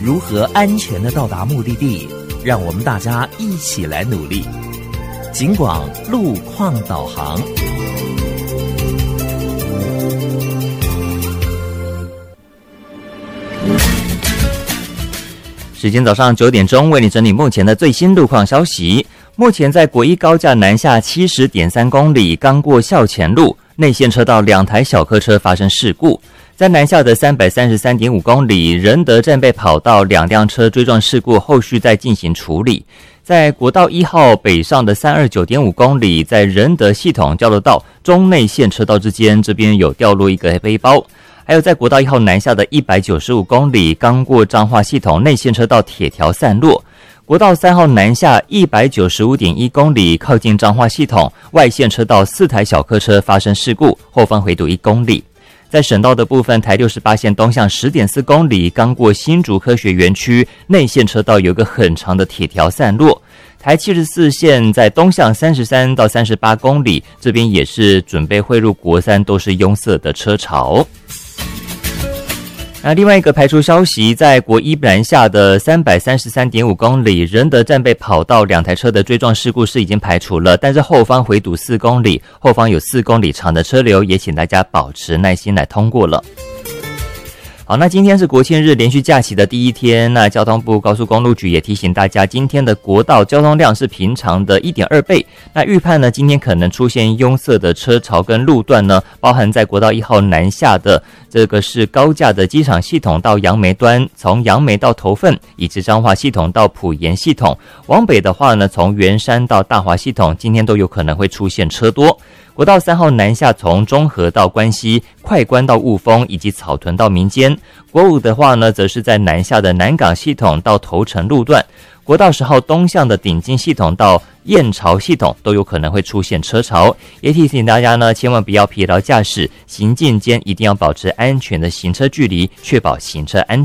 如何安全地到达目的地，让我们大家一起来努力。警广路况导航。 时间早上9点钟，为你整理目前的最新路况消息。目前在国一高架南下70.3公里，刚过校前路，内线车道2台小客车发生事故。在南下的333.5公里，仁德站被跑道2辆车追撞事故，后续再进行处理。在国道1号北上的329.5公里，在仁德系统交流道中内线车道之间，这边有掉落一个背包。还有在国道1号南下的195公里，刚过彰化系统内线车道铁条散落。国道3号南下195.1公里，靠近彰化系统外线车道4台小客车发生事故，后方回堵1公里。在省道的部分，台68线东向10.4公里，刚过新竹科学园区内线车道有个很长的铁条散落。台74线在东向33到38公里，这边也是准备汇入国三，都是拥塞的车潮。那另外一个排除消息，在国一南下的333.5公里，仁德站被跑道2台车的追撞事故是已经排除了，但是后方回堵4公里，后方有4公里长的车流，也请大家保持耐心来通过了。好，那今天是国庆日连续假期的第一天，那交通部高速公路局也提醒大家，今天的国道交通量是平常的 1.2 倍。那预判呢，今天可能出现拥塞的车潮跟路段呢，包含在国道1号南下的这个是高架的机场系统到杨梅端，从杨梅到头份，以及彰化系统到埔盐系统。往北的话呢，从圆山到大华系统，今天都有可能会出现车多。国道3号南下，从中和到关西、快关到雾峰以及草屯到民间。国5的话呢，则是在南下的南港系统到头城路段。国道10号东向的顶金系统到燕巢系统都有可能会出现车潮，也提醒大家呢，千万不要疲劳驾驶，行进间一定要保持安全的行车距离，确保行车安全。